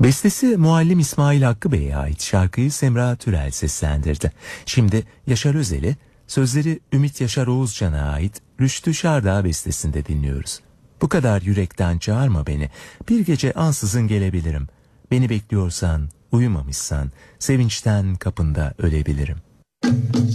Bestesi Muallim İsmail Hakkı Bey'e ait, şarkıyı Semra Türel seslendirdi. Şimdi Yaşar Özel'i, sözleri Ümit Yaşar Oğuzcan'a ait Rüştü Şardağ bestesinde dinliyoruz. Bu kadar yürekten çağırma beni, bir gece ansızın gelebilirim. Beni bekliyorsan, uyumamışsan, sevinçten kapında ölebilirim.